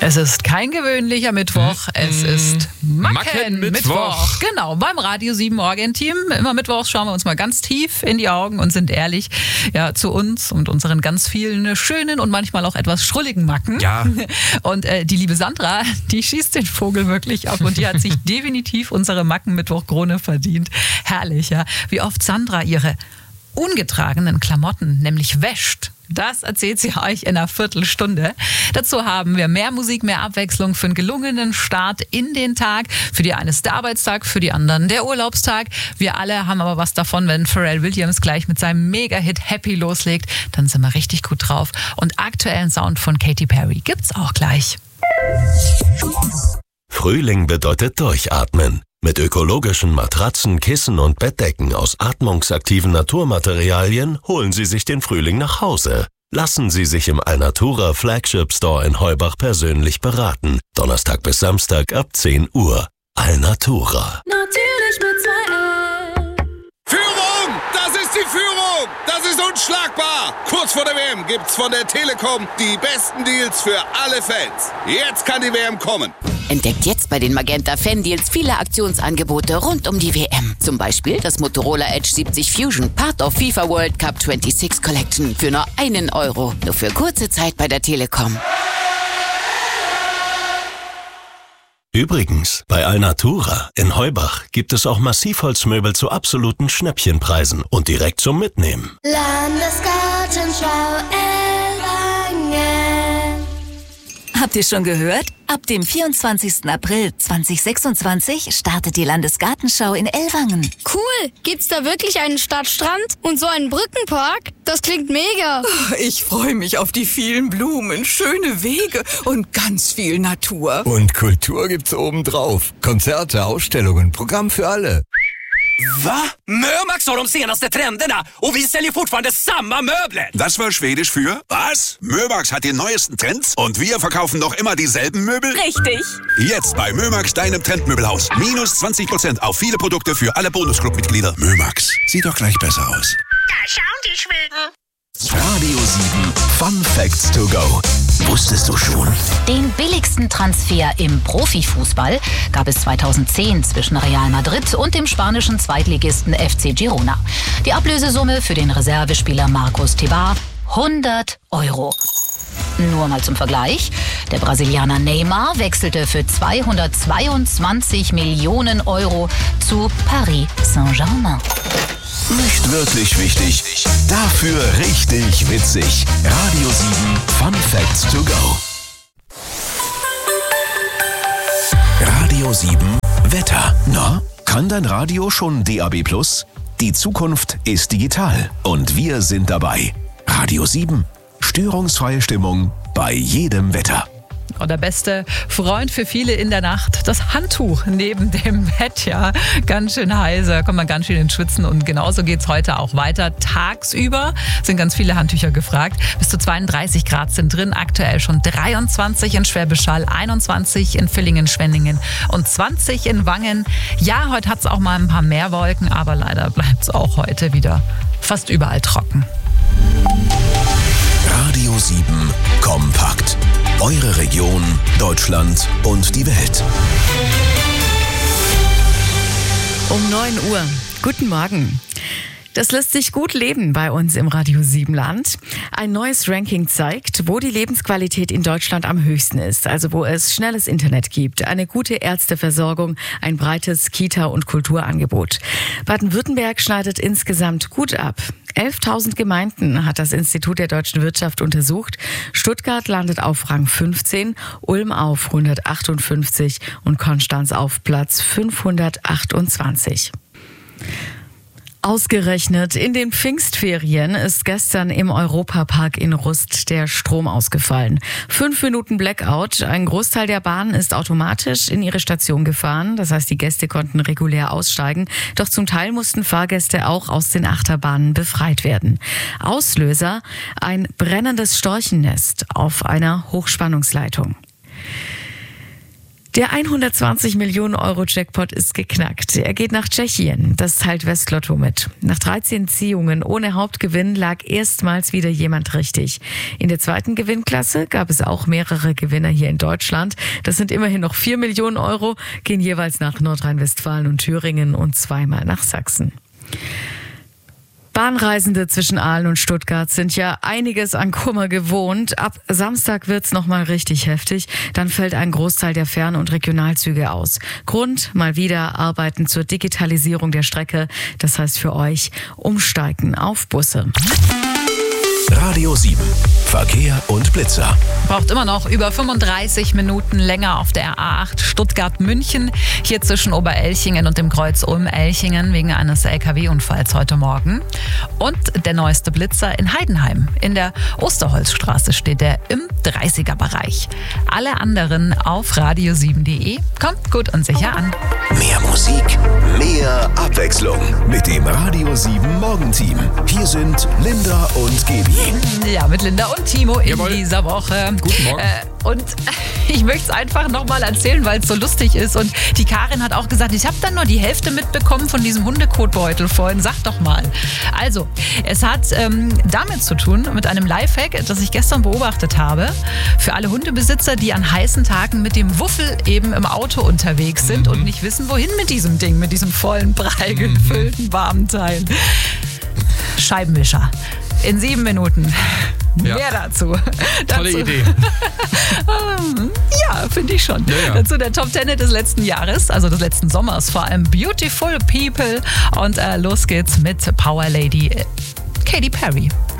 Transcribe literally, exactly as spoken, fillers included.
Es ist kein gewöhnlicher Mittwoch, es ist Macken-Mittwoch. Genau, beim Radio sieben Morgen-Team. Immer mittwochs schauen wir uns mal ganz tief in die Augen und sind ehrlich ja, zu uns und unseren ganz vielen schönen und manchmal auch etwas schrulligen Macken. Ja. Und äh, die liebe Sandra, die schießt den Vogel wirklich ab und die hat sich definitiv unsere Macken-Mittwoch-Krone verdient. Herrlich, ja. Wie oft Sandra ihre ungetragenen Klamotten nämlich wäscht. Das erzählt sie euch in einer Viertelstunde. Dazu haben wir mehr Musik, mehr Abwechslung für einen gelungenen Start in den Tag. Für die einen ist der Arbeitstag, für die anderen der Urlaubstag. Wir alle haben aber was davon, wenn Pharrell Williams gleich mit seinem Mega-Hit Happy loslegt. Dann sind wir richtig gut drauf. Und aktuellen Sound von Katy Perry gibt's auch gleich. Frühling bedeutet durchatmen. Mit ökologischen Matratzen, Kissen und Bettdecken aus atmungsaktiven Naturmaterialien holen Sie sich den Frühling nach Hause. Lassen Sie sich im Alnatura Flagship Store in Heubach persönlich beraten. Donnerstag bis Samstag ab zehn Uhr. Alnatura. Natürlich mit zwei L. Führung! Das ist die Führung! Das ist unschlagbar! Kurz vor der W M gibt's von der Telekom die besten Deals für alle Fans. Jetzt kann die W M kommen. Entdeckt jetzt bei den Magenta Fan-Deals viele Aktionsangebote rund um die W M. Zum Beispiel das Motorola Edge siebzig Fusion, Part of FIFA World Cup sechsundzwanzig Collection für nur einen Euro. Nur für kurze Zeit bei der Telekom. Übrigens, bei Alnatura in Heubach gibt es auch Massivholzmöbel zu absoluten Schnäppchenpreisen und direkt zum Mitnehmen. Landesgartenschau Ellwangen. Habt ihr schon gehört? Ab dem vierundzwanzigsten April zweitausendsechsundzwanzig startet die Landesgartenschau in Ellwangen. Cool! Gibt's da wirklich einen Stadtstrand und so einen Brückenpark? Das klingt mega! Ich freue mich auf die vielen Blumen, schöne Wege und ganz viel Natur. Und Kultur gibt's obendrauf. Konzerte, Ausstellungen, Programm für alle. Va? Mömax har de senaste trenderna och vi säljer fortfarande samma möbler. Das war Schwedisch für was? Mömax hat die neuesten Trends und wir verkaufen noch immer dieselben Möbel? Richtig. Jetzt bei Mömax, deinem Trendmöbelhaus. Minus zwanzig Prozent auf viele Produkte für alle Bonusclub-Mitglieder. Mömax, sieht doch gleich besser aus. Da schauen die Schweden. Radio sieben Fun Facts to go. Wusstest du schon? Den billigsten Transfer im Profifußball gab es zweitausendzehn zwischen Real Madrid und dem spanischen Zweitligisten F C Girona. Die Ablösesumme für den Reservespieler Marcos Tebar hundert Euro. Nur mal zum Vergleich. Der Brasilianer Neymar wechselte für zweihundertzweiundzwanzig Millionen Euro zu Paris Saint-Germain. Nicht wirklich wichtig, dafür richtig witzig. Radio sieben Fun Facts to go. Radio sieben Wetter. Na, kann dein Radio schon D A B plus? Die Zukunft ist digital und wir sind dabei. Radio sieben. Störungsfreie Stimmung bei jedem Wetter. Und der beste Freund für viele in der Nacht, das Handtuch neben dem Bett, ja, ganz schön heiß, da kommt man ganz schön ins Schwitzen und genauso geht's heute auch weiter. Tagsüber sind ganz viele Handtücher gefragt, bis zu zweiunddreißig Grad sind drin, aktuell schon dreiundzwanzig in Schwäbisch Hall, einundzwanzig in Villingen-Schwenningen und zwanzig in Wangen. Ja, heute hat's auch mal ein paar mehr Wolken, aber leider bleibt's auch heute wieder fast überall trocken. Radio sieben Kompakt. Eure Region, Deutschland und die Welt. Um neun Uhr. Guten Morgen. Das lässt sich gut leben bei uns im Radio sieben Land. Ein neues Ranking zeigt, wo die Lebensqualität in Deutschland am höchsten ist. Also wo es schnelles Internet gibt, eine gute Ärzteversorgung, ein breites Kita- und Kulturangebot. Baden-Württemberg schneidet insgesamt gut ab. elftausend Gemeinden hat das Institut der deutschen Wirtschaft untersucht. Stuttgart landet auf Rang fünfzehn, Ulm auf hundertachtundfünfzig und Konstanz auf Platz fünfhundertachtundzwanzig. Ausgerechnet in den Pfingstferien ist gestern im Europapark in Rust der Strom ausgefallen. Fünf Minuten Blackout. Ein Großteil der Bahn ist automatisch in ihre Station gefahren. Das heißt, die Gäste konnten regulär aussteigen. Doch zum Teil mussten Fahrgäste auch aus den Achterbahnen befreit werden. Auslöser: ein brennendes Storchennest auf einer Hochspannungsleitung. Der hundertzwanzig Millionen Euro Jackpot ist geknackt. Er geht nach Tschechien. Das teilt Westlotto mit. Nach dreizehn Ziehungen ohne Hauptgewinn lag erstmals wieder jemand richtig. In der zweiten Gewinnklasse gab es auch mehrere Gewinner hier in Deutschland. Das sind immerhin noch vier Millionen Euro, gehen jeweils nach Nordrhein-Westfalen und Thüringen und zweimal nach Sachsen. Bahnreisende zwischen Aalen und Stuttgart sind ja einiges an Kummer gewohnt. Ab Samstag wird's noch mal richtig heftig. Dann fällt ein Großteil der Fern- und Regionalzüge aus. Grund, mal wieder Arbeiten zur Digitalisierung der Strecke. Das heißt für euch, umsteigen auf Busse. Radio sieben. Verkehr und Blitzer. Braucht immer noch über fünfunddreißig Minuten länger auf der R A acht Stuttgart-München. Hier zwischen Oberelchingen und dem Kreuz Ulm-Elchingen wegen eines L K W-Unfalls heute Morgen. Und der neueste Blitzer in Heidenheim. In der Osterholzstraße steht er im dreißiger-Bereich. Alle anderen auf radio sieben punkt de. Kommt gut und sicher an. Mehr Musik, mehr Abwechslung mit dem Radio sieben Morgenteam. Hier sind Linda und Gaby. Ja, mit Linda und Timo in Jawohl. dieser Woche. Guten Morgen. Äh, und ich möchte es einfach nochmal erzählen, weil es so lustig ist. Und die Karin hat auch gesagt, ich habe dann nur die Hälfte mitbekommen von diesem Hundekotbeutel vorhin. Sag doch mal. Also, es hat ähm, damit zu tun, mit einem Lifehack, das ich gestern beobachtet habe. Für alle Hundebesitzer, die an heißen Tagen mit dem Wuffel eben im Auto unterwegs sind mhm. und nicht wissen, wohin mit diesem Ding, mit diesem vollen, prall gefüllten, warmen Teil. Scheibenwischer. In sieben Minuten. Ja. Mehr dazu. Tolle dazu. Idee. Ja, finde ich schon. Ja, ja. Dazu der Top Ten des letzten Jahres, also des letzten Sommers, vor allem Beautiful People. Und äh, los geht's mit Power Lady äh, Katy Perry.